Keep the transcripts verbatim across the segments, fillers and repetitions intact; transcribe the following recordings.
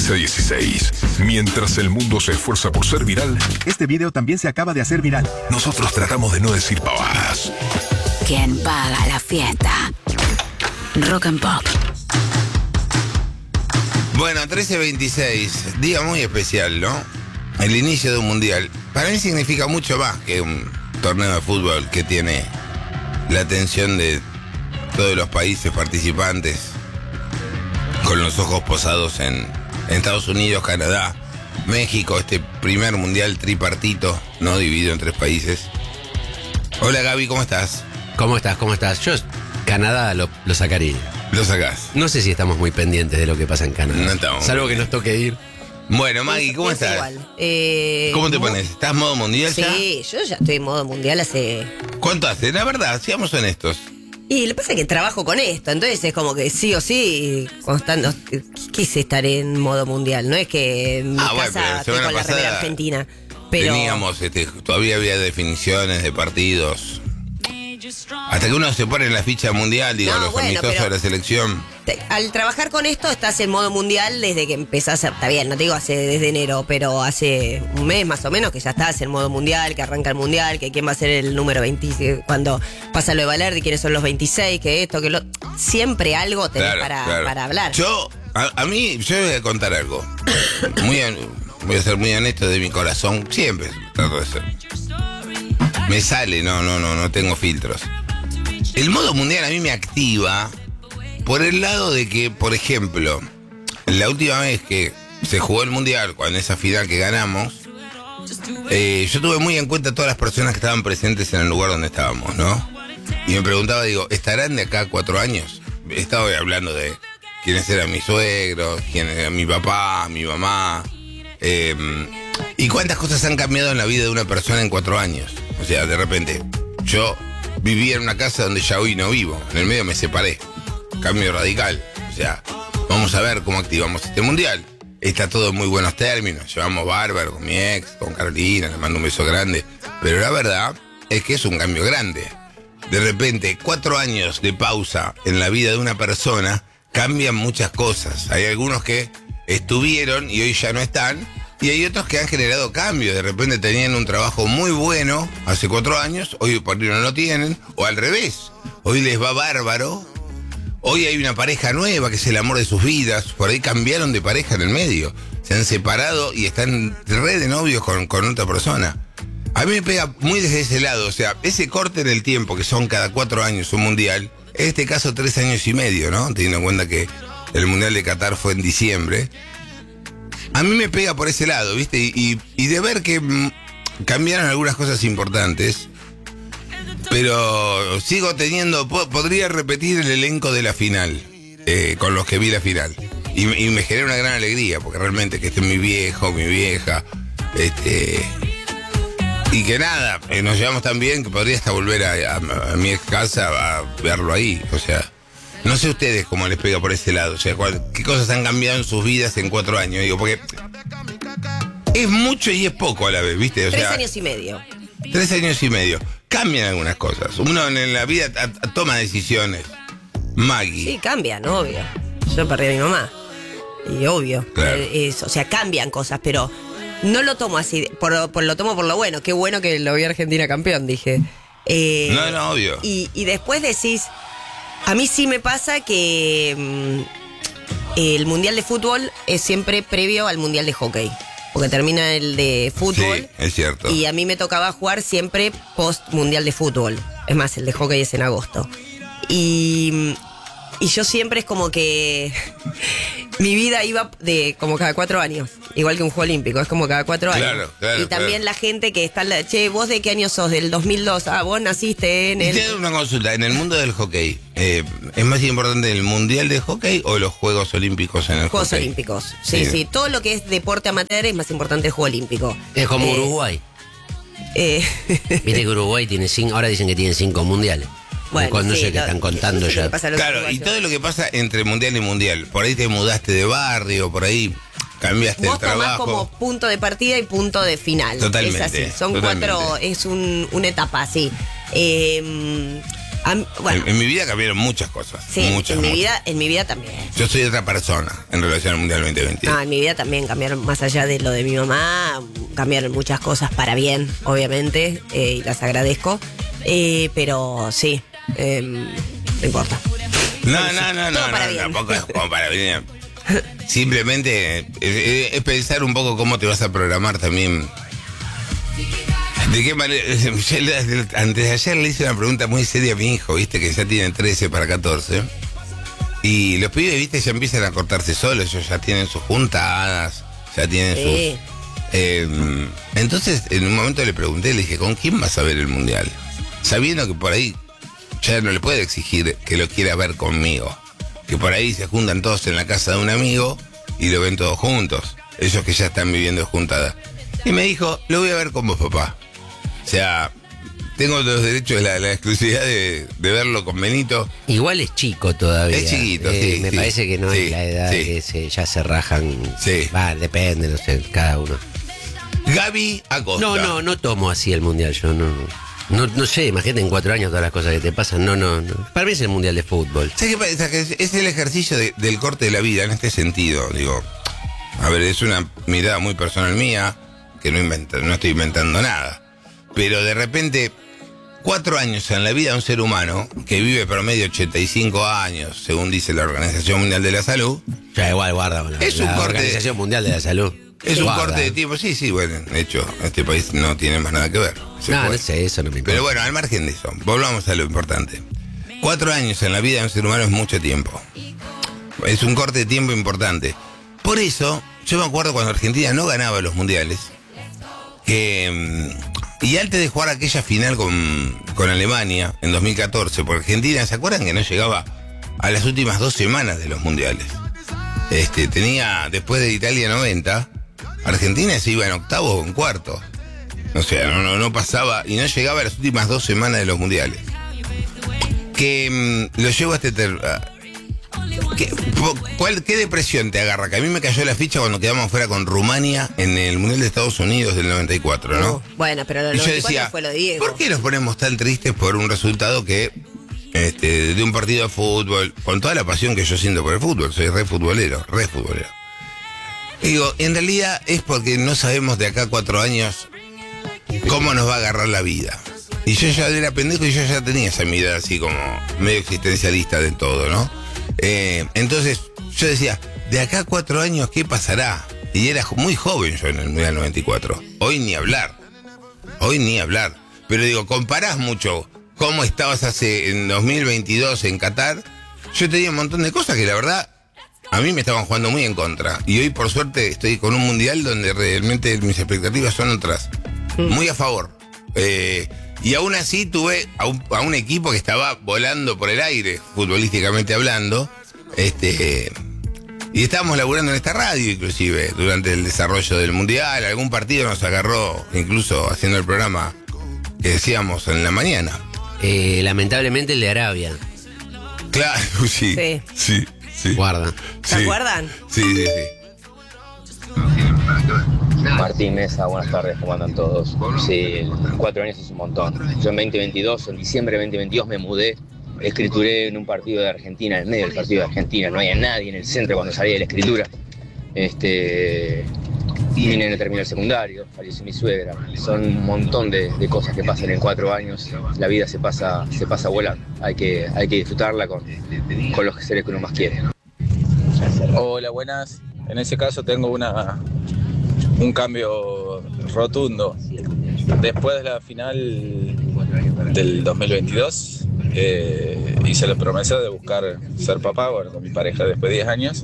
quince dieciséis. Mientras el mundo se esfuerza por ser viral, este video también se acaba de hacer viral. Nosotros tratamos de no decir pavadas. ¿Quién paga la fiesta? Rock and Pop. Bueno, trece veintiséis, día muy especial, ¿no? El inicio de un mundial. Para mí significa mucho más que un torneo de fútbol que tiene la atención de todos los países participantes, con los ojos posados en, en Estados Unidos, Canadá, México, este primer mundial tripartito, no dividido en tres países. Hola Gaby, ¿cómo estás? ¿Cómo estás? ¿Cómo estás? Yo Canadá lo, lo sacaría. Lo sacás. No sé si estamos muy pendientes de lo que pasa en Canadá. No estamos. Salvo que nos toque ir. Bueno, Maggie, ¿cómo es estás? Igual. Eh, ¿Cómo te muy... pones? ¿Estás modo mundial sí, ya? Sí, yo ya estoy en modo mundial hace... ¿Cuánto hace? La verdad, seamos honestos. Y lo que pasa es que trabajo con esto, entonces es como que sí o sí, constando, quise estar en modo mundial. No es que en mi Ah, bueno, pero casa la estoy semana con la remera pasada argentina. Pero Teníamos, este, todavía había definiciones de partidos. Hasta que uno se pone en la ficha mundial, digo, No, los bueno, amistosos pero- de la selección. te- al trabajar con esto estás en modo mundial desde que empezás a... Está bien, no te digo hace desde enero, pero hace un mes más o menos que ya estás en modo mundial, que arranca el mundial, que quién va a ser el número veinte, cuando pasa lo de Valerdi, quiénes son los veintiséis, que esto, que lo... Siempre algo tenés Claro, para, claro. para hablar. Yo, a, a mí, yo voy a contar algo. Muy, hon- voy a ser muy honesto de mi corazón. Siempre trato de ser. Me sale, no, no, no, no tengo filtros. El modo mundial a mí me activa por el lado de que, por ejemplo, la última vez que se jugó el mundial, cuando esa final que ganamos, eh, yo tuve muy en cuenta todas las personas que estaban presentes en el lugar donde estábamos, ¿no? Y me preguntaba, digo, ¿estarán de acá a cuatro años? Estaba hablando de quiénes eran mis suegros, quién era mi papá, mi mamá, eh, y cuántas cosas han cambiado en la vida de una persona en cuatro años. O sea, de repente, yo vivía en una casa donde ya hoy no vivo, en el medio me separé, cambio radical. O sea, vamos a ver cómo activamos este mundial. Está todo en muy buenos términos, llevamos bárbaro con mi ex, con Carolina, le mando un beso grande, pero la verdad es que es un cambio grande. De repente, cuatro años de pausa en la vida de una persona cambian muchas cosas. Hay algunos que estuvieron y hoy ya no están, y hay otros que han generado cambios. De repente tenían un trabajo muy bueno hace cuatro años, hoy por ahí no lo tienen, o al revés, hoy les va bárbaro. Hoy hay una pareja nueva que es el amor de sus vidas, por ahí cambiaron de pareja en el medio, se han separado y están re de novios con, con otra persona. A mí me pega muy desde ese lado, o sea, ese corte en el tiempo, que son cada cuatro años un mundial, en este caso tres años y medio, ¿no? Teniendo en cuenta que el mundial de Qatar fue en diciembre. A mí me pega por ese lado, ¿viste? Y, y, y de ver que mm, cambiaron algunas cosas importantes, pero sigo teniendo, po- podría repetir el elenco de la final, eh, con los que vi la final. Y, y me genera una gran alegría, porque realmente que esté mi viejo, mi vieja, este... Y que nada, eh, nos llevamos tan bien que podría hasta volver a, a, a mi ex casa a verlo ahí. O sea, no sé ustedes cómo les pega por ese lado. O sea, cuál, qué cosas han cambiado en sus vidas en cuatro años. Digo, porque es mucho y es poco a la vez, ¿viste? O Tres sea, años y medio. Tres años y medio. Cambian algunas cosas. Uno en la vida a- a- toma decisiones. Maggie. Sí, cambian, obvio. Yo perdí a mi mamá. Y obvio. Claro. Eh, es- o sea, cambian cosas, pero no lo tomo así. Por, por- lo tomo por lo bueno. Qué bueno que lo vi a Argentina campeón, dije. Eh, No, no, obvio. Y, y después decís, a mí sí me pasa que mm, el Mundial de Fútbol es siempre previo al Mundial de Hockey. Porque termina el de fútbol. Sí, es cierto. Y a mí me tocaba jugar siempre post Mundial de Fútbol. Es más, el de hockey es en agosto. Y, y yo siempre es como que mi vida iba de como cada cuatro años. Igual que un juego olímpico, es como cada cuatro años. Claro, claro, y también claro. la gente que está... en la- Che, ¿vos de qué año sos? Del dos mil dos. Ah, vos naciste en Y el... te hago una consulta, en el mundo del hockey, eh, ¿es más importante el mundial de hockey o los Juegos Olímpicos en el Juegos hockey? Olímpicos. Sí, sí, Sí. Todo lo que es deporte amateur es más importante el Juego Olímpico. Es como Eh, Uruguay. eh, Viste que Uruguay tiene cinco, ahora dicen que tiene cinco mundiales. Bueno, Con- no sí, sé qué lo- están contando eso es lo ya. que pasa a los Claro, y uruguayos. todo lo que pasa entre mundial y mundial. Por ahí te mudaste de barrio, por ahí cambiaste Vos el tomás trabajo. como punto de partida y punto de final. Totalmente, Es así. Son totalmente. cuatro, es un, una etapa así. Eh, A mí- bueno, En, en mi vida cambiaron muchas cosas. sí, muchas, en mi muchas. vida, en mi vida también. Yo soy otra persona en relación al Mundial veinte veintidós. No, en mi vida también cambiaron, más allá de lo de mi mamá, cambiaron muchas cosas para bien, obviamente, eh, y las agradezco. Eh, pero sí, eh, no importa. No, no, no, Todo no, para no, bien. tampoco es como para bien. Simplemente eh, eh, es pensar un poco cómo te vas a programar también. ¿De qué manera? Yo le- antes de ayer le hice una pregunta muy seria a mi hijo, viste, que ya tiene trece para catorce. Y los pibes, viste, ya empiezan a cortarse solos, ellos ya tienen sus juntadas, ya tienen Sí. sus... Eh, entonces, en un momento le pregunté, le dije, ¿con quién vas a ver el Mundial? Sabiendo que por ahí ya no le puedo exigir que lo quiera ver conmigo. Que por ahí se juntan todos en la casa de un amigo y lo ven todos juntos. Ellos que ya están viviendo juntadas. Y me dijo, lo voy a ver con vos, papá. O sea, tengo los derechos, la, la exclusividad de, de verlo con Benito. Igual es chico todavía. Es chiquito, Eh, sí, Me sí. parece que no Sí, es la edad sí. que se, ya se rajan. Sí. Va, depende, no sé, cada uno. Gaby Acosta. No, no, no tomo así el mundial, yo no. No, no sé, imagínate en cuatro años todas las cosas que te pasan. No, no, no. Para mí es el mundial de fútbol. ¿Sabes qué pasa? Que es, es el ejercicio de- del corte de la vida en este sentido. Digo, a ver, es una mirada muy personal mía, que no, inventa, no estoy inventando nada. Pero de repente, cuatro años en la vida de un ser humano, que vive promedio ochenta y cinco años, según dice la Organización Mundial de la Salud, Ya igual guarda con la, Es un la corte- Organización Mundial de la Salud. es un Guarda. corte de tiempo. Sí, sí, bueno, de hecho, este país no tiene más nada que ver. Se No, fue. no sé, eso no me importa. Pero bueno, al margen de eso, volvamos a lo importante. Cuatro años en la vida de un ser humano es mucho tiempo. Es un corte de tiempo importante. Por eso, yo me acuerdo cuando Argentina no ganaba los mundiales, que, mm, y antes de jugar aquella final con, con Alemania en dos mil catorce, porque Argentina, ¿se acuerdan que no llegaba a las últimas dos semanas de los mundiales? Este, tenía, después de Italia noventa, Argentina se iba en octavo o en cuarto. O sea, no, no, no pasaba y no llegaba a las últimas dos semanas de los mundiales. Que mm, lo llevo a este... ter- a- ¿Qué, po- cuál- ¿Qué depresión te agarra? Que a mí me cayó la ficha cuando quedamos fuera con Rumania en el Mundial de Estados Unidos del noventa y cuatro, ¿no? Uh, bueno, pero lo Y yo noventa y cuatro decía, fue lo de Diego. ¿por qué nos ponemos tan tristes por un resultado que, este, de un partido de fútbol, con toda la pasión que yo siento por el fútbol, soy re futbolero, re futbolero? Y digo, en realidad es porque no sabemos de acá a cuatro años cómo nos va a agarrar la vida. Y yo ya era pendejo y yo ya tenía esa mirada así como medio existencialista de todo, ¿no? Eh, entonces yo decía, de acá a cuatro años, ¿qué pasará? Y era muy joven yo en el Mundial noventa y cuatro. Hoy ni hablar. Hoy ni hablar. Pero digo, comparás mucho cómo estabas hace en dos mil veintidós en Qatar. Yo tenía un montón de cosas que la verdad a mí me estaban jugando muy en contra. Y hoy por suerte estoy con un mundial donde realmente mis expectativas son otras. Muy a favor. Eh, y aún así tuve a un, a un equipo que estaba volando por el aire, futbolísticamente hablando. Este... Y estábamos laburando en esta radio, inclusive, durante el desarrollo del Mundial. Algún partido nos agarró, incluso haciendo el programa que decíamos en la mañana. Eh, lamentablemente el de Arabia. Claro, sí. Sí. Sí, sí. Guarda. ¿Se Sí. acuerdan? Sí, sí, sí. Martín Mesa, buenas tardes, ¿cómo andan todos? Sí, cuatro años es un montón. Yo en veinte veintidós, en diciembre de veinte veintidós me mudé, escrituré en un partido de Argentina, en medio del partido de Argentina, no había nadie en el centro cuando salía de la escritura. Este, mi nene terminó el secundario, falleció mi suegra. Son un montón de, de cosas que pasan en cuatro años. La vida se pasa, se pasa volando. Hay que, hay que disfrutarla con, con los seres que uno más quiere. Hola, buenas. En ese caso tengo una un cambio rotundo. Después de la final del dos mil veintidós, eh, hice la promesa de buscar ser papá, bueno, con mi pareja después de diez años.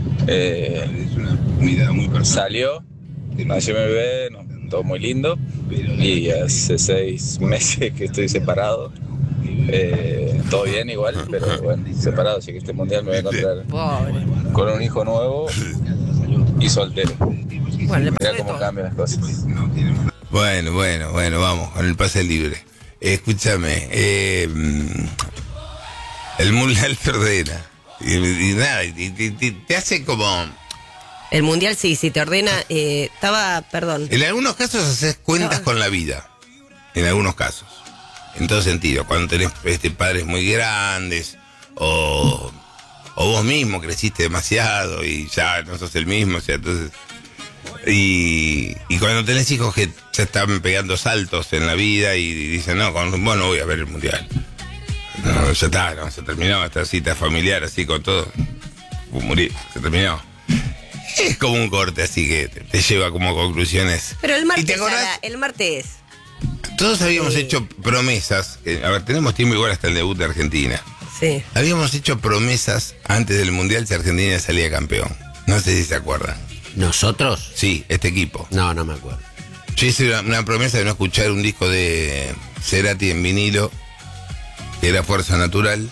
Eh, salió, nació mi bebé, no, todo muy lindo. Y hace seis meses que estoy separado. Eh, todo bien igual, pero bueno, separado, así que este mundial me voy a encontrar Pobre. con un hijo nuevo y soltero. Bueno, le pasó Mira de cómo todo. cambian las cosas. Bueno, bueno, bueno, vamos, con el pase libre. Eh, escúchame, eh, el Mundial te ordena. Y, y nada, y, y- y te hace como... El mundial sí, sí te ordena. Eh, estaba, perdón. En algunos casos haces cuentas No. con la vida. En algunos casos. en todo sentido. Cuando tenés este, padres muy grandes, o, o vos mismo creciste demasiado y ya no sos el mismo, o sea, entonces... Y, y cuando tenés hijos que ya están pegando saltos en la vida y, y dicen, no, con, bueno, voy a ver el mundial. No, ya está, no, se terminó esta cita familiar así con todo. Morir, se terminó. Es como un corte así que te, te lleva como conclusiones. Pero el ¿Y martes, te acordás? Ara, el martes. Todos habíamos Sí. hecho promesas. Que, a ver, tenemos tiempo igual hasta el debut de Argentina. Sí. Habíamos hecho promesas antes del mundial si Argentina salía campeón. No sé si se acuerdan. ¿Nosotros? Sí, este equipo. No, no me acuerdo. Yo hice una, una promesa de no escuchar un disco de Cerati en vinilo, que era Fuerza Natural.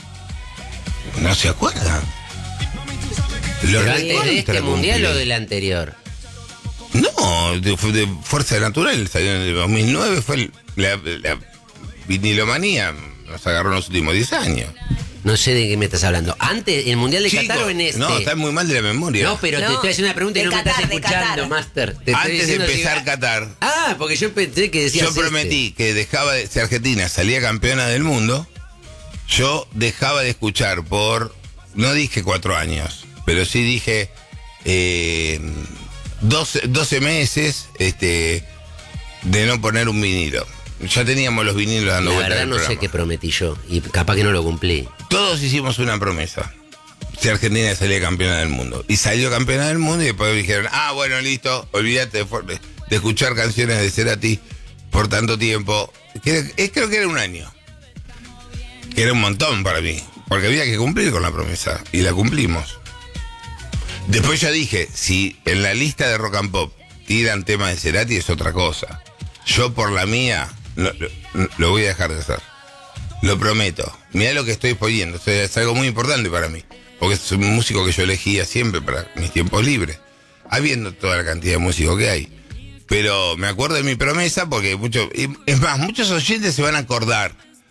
¿No se acuerdan? Lo ¿Pero antes de recontra este mundial cumplí. o del anterior? No, de, fue de Fuerza Natural, salió en el dos mil nueve, fue el- la, la vinilomanía, nos agarró en los últimos diez años. No sé de qué me estás hablando. ¿Antes, el mundial de Chicos, Qatar o en este? no, está muy mal de la memoria. No, pero No, te estoy haciendo una pregunta y de no me Qatar, estás de escuchando, Qatar. Master. Te estoy Antes de diciendo empezar si- Qatar, Ah, porque yo pensé que decías yo prometí que dejaba de, si Argentina salía campeona del mundo, yo dejaba de escuchar por, no dije cuatro años, pero sí dije eh, doce, doce meses este, de no poner un vinilo. Ya teníamos los vinilos dando La vueltas. verdad en el no sé programa. qué prometí yo y capaz que no lo cumplí. Todos hicimos una promesa. Si Argentina salía campeona del mundo. Y salió campeona del mundo y después dijeron, ah, bueno, listo, olvídate de, for- de escuchar canciones de Cerati por tanto tiempo. Que, es, creo que era un año. Que era un montón para mí. Porque había que cumplir con la promesa. Y la cumplimos. Después yo dije, si en la lista de Rock and Pop tiran temas de Cerati es otra cosa. Yo por la mía lo, lo, lo voy a dejar de hacer. Lo prometo. Mirá lo que estoy poniendo. O sea, es algo muy importante para mí. Porque es un músico que yo elegía siempre para mis tiempos libres. Habiendo toda la cantidad de músicos que hay. Pero me acuerdo de mi promesa porque muchos... Es más, muchos oyentes se van a acordar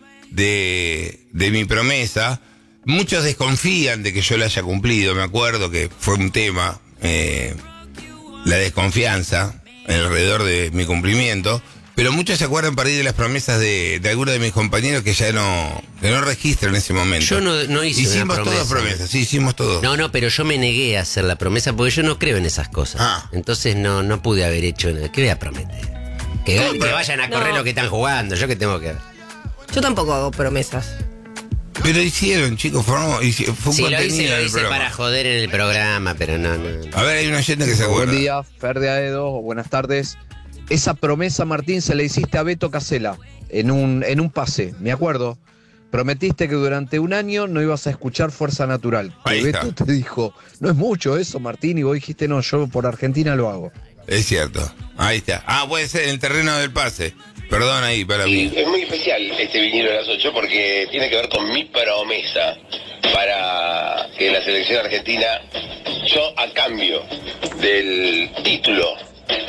de, de mi promesa. Muchos desconfían de que yo la haya cumplido. Me acuerdo que fue un tema, eh, la desconfianza alrededor de mi cumplimiento. Pero muchos se acuerdan para ir de las promesas de, de algunos de mis compañeros que ya no, que no registran en ese momento. Yo no, no hice Hicimos una promesa. todas promesas, sí, hicimos todo. No, no, pero yo me negué a hacer la promesa porque yo no creo en esas cosas. Ah. Entonces no, no pude haber hecho nada. ¿Qué voy a prometer? Que, No, que pero- vayan a correr No. lo que están jugando. ¿Yo qué tengo que ver? Yo tampoco hago promesas. Pero hicieron, chicos, formó, hici- fue un Sí, lo contenido hice, lo del hice programa. para joder en el programa, pero no, no. no. A ver, hay una oyente que se acuerda. Buen día, Fer de Aedo, buenas tardes. Esa promesa, Martín, se la hiciste a Beto Casella en un, en un pase, me acuerdo. Prometiste que durante un año no ibas a escuchar Fuerza Natural. Ahí Que está. Beto te dijo, no es mucho eso, Martín, y vos dijiste, no, yo por Argentina lo hago. Es cierto. Ahí está. Ah, puede ser en el terreno del pase. Perdón ahí para Y mí. es muy especial este vinilo de las ocho porque tiene que ver con mi promesa para que la selección argentina, yo a cambio del título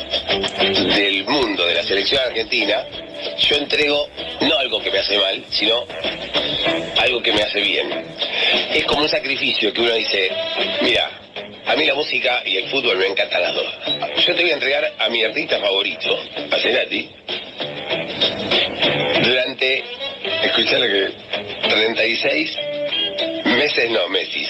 del mundo de la selección argentina, yo entrego no algo que me hace mal, sino algo que me hace bien. Es como un sacrificio que uno dice, mira, a mí la música y el fútbol me encantan las dos. Yo te voy a entregar a mi artista favorito, a Cerati, durante, escuchá lo que, treinta y seis meses, no, meses.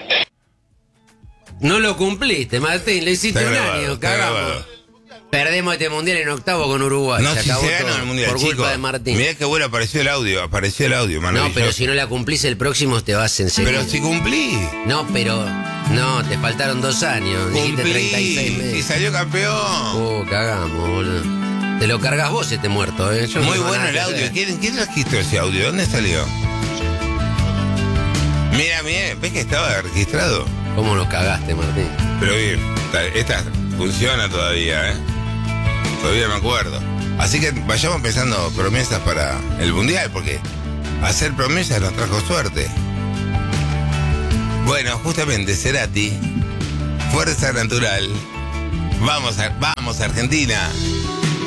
No lo cumpliste, Martín. Lo hiciste Está un grabado, año, está cagamos. grabado. Perdemos este mundial en octavo con Uruguay. No, se si acabó se ganó todo el mundial, por culpa chicos. de Martín. Mirá qué bueno apareció el audio. Apareció el audio, No, maravilloso. pero si no la cumplís el próximo te vas en serio. Pero si cumplí. No, pero. No, te faltaron dos años. Dijiste treinta y seis Cumplí. meses. Y salió campeón. Uh, cagamos, boludo. Te lo cargas vos este muerto, ¿eh? Yo no Muy tengo bueno nada el que audio. hacer. ¿Quién, quién registró ese audio? ¿Dónde salió? Mira, mira, ¿ves que estaba registrado? ¿Cómo nos cagaste, Martín? Pero bien, esta, esta funciona todavía, ¿eh? Todavía me acuerdo. Así que vayamos pensando promesas para el mundial, porque hacer promesas nos trajo suerte. Bueno, justamente Cerati, Fuerza Natural. Vamos a, vamos Argentina.